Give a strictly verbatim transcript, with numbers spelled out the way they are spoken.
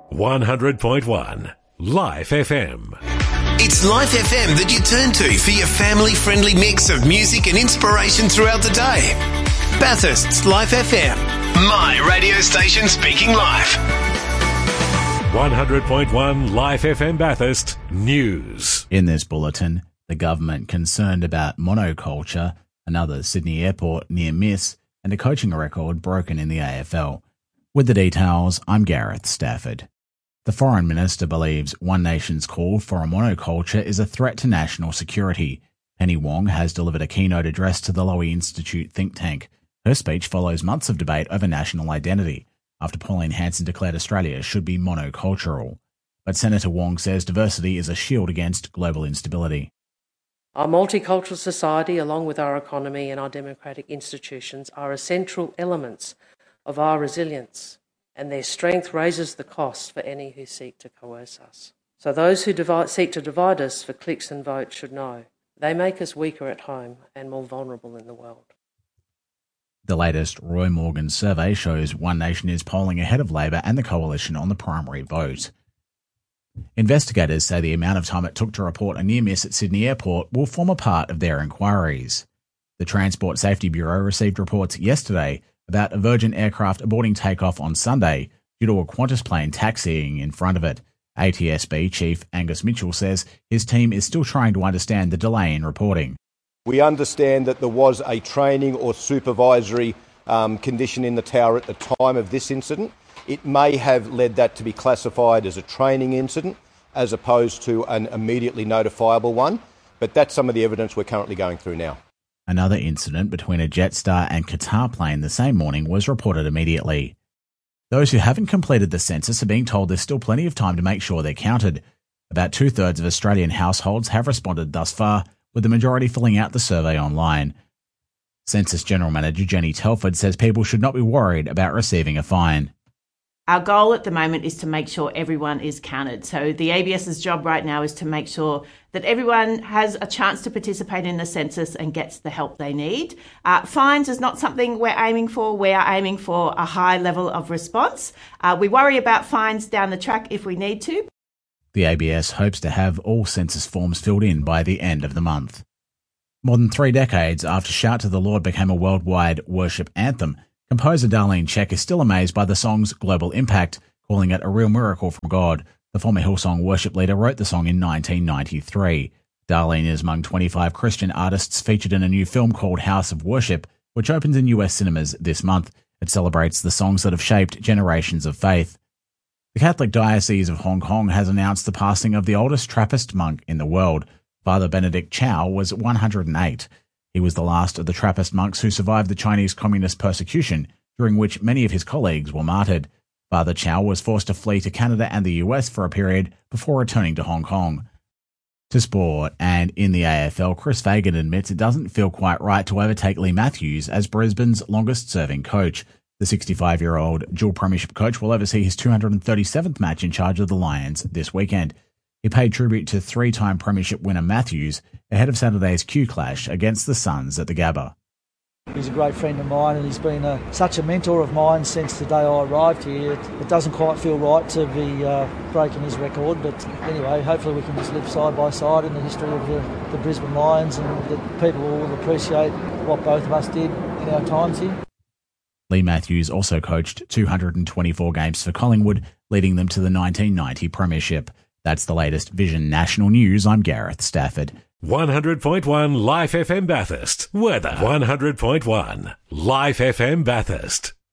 one hundred point one Life F M. It's Life F M that you turn to for your family-friendly mix of music and inspiration throughout the day. Bathurst's Life F M. My radio station speaking life. one hundred point one Life F M Bathurst News. In this bulletin, the government concerned about monoculture, another Sydney airport near miss, and a coaching record broken in the A F L. With the details, I'm Gareth Stafford. The Foreign Minister believes One Nation's call for a monoculture is a threat to national security. Penny Wong has delivered a keynote address to the Lowy Institute think tank. Her speech follows months of debate over national identity, after Pauline Hanson declared Australia should be monocultural. But Senator Wong says diversity is a shield against global instability. Our multicultural society, along with our economy and our democratic institutions, are essential elements of our resilience, and their strength raises the cost for any who seek to coerce us. So those who divide, seek to divide us for clicks and votes should know they make us weaker at home and more vulnerable in the world. The latest Roy Morgan survey shows One Nation is polling ahead of Labor and the Coalition on the primary vote. Investigators say the amount of time it took to report a near miss at Sydney Airport will form a part of their inquiries. The Transport Safety Bureau received reports yesterday about a Virgin aircraft aborting takeoff on Sunday due to a Qantas plane taxiing in front of it. A T S B Chief Angus Mitchell says his team is still trying to understand the delay in reporting. We understand that there was a training or supervisory um, condition in the tower at the time of this incident. It may have led that to be classified as a training incident as opposed to an immediately notifiable one, but that's some of the evidence we're currently going through now. Another incident between a Jetstar and Qatar plane the same morning was reported immediately. Those who haven't completed the census are being told there's still plenty of time to make sure they're counted. About two-thirds of Australian households have responded thus far, with the majority filling out the survey online. Census General Manager Jenny Telford says people should not be worried about receiving a fine. Our goal at the moment is to make sure everyone is counted. So the A B S's job right now is to make sure that everyone has a chance to participate in the census and gets the help they need. Uh, fines is not something we're aiming for. We are aiming for a high level of response. Uh, we worry about fines down the track if we need to. The A B S hopes to have all census forms filled in by the end of the month. More than three decades after Shout to the Lord became a worldwide worship anthem, composer Darlene Zschech is still amazed by the song's global impact, calling it a real miracle from God. The former Hillsong worship leader wrote the song in nineteen ninety-three. Darlene is among twenty-five Christian artists featured in a new film called House of Worship, which opens in U S cinemas this month. It celebrates the songs that have shaped generations of faith. The Catholic Diocese of Hong Kong has announced the passing of the oldest Trappist monk in the world. Father Benedict Chow was one hundred eight. He was the last of the Trappist monks who survived the Chinese communist persecution, during which many of his colleagues were martyred. Father Chow was forced to flee to Canada and the U S for a period before returning to Hong Kong. To sport, and in the A F L, Chris Fagan admits it doesn't feel quite right to overtake Lee Matthews as Brisbane's longest-serving coach. The sixty-five-year-old dual premiership coach will oversee his two hundred thirty-seventh match in charge of the Lions this weekend. He paid tribute to three-time premiership winner Matthews ahead of Saturday's Q Clash against the Suns at the Gabba. He's a great friend of mine and he's been a, such a mentor of mine since the day I arrived here. It, it doesn't quite feel right to be uh, breaking his record, but anyway, hopefully we can just live side by side in the history of the, the Brisbane Lions and that people will appreciate what both of us did in our times here. Lee Matthews also coached two hundred twenty-four games for Collingwood, leading them to the nineteen ninety premiership. That's the latest Vision National News. I'm Gareth Stafford. one hundred point one Life F M Bathurst. Weather. one hundred point one Life F M Bathurst.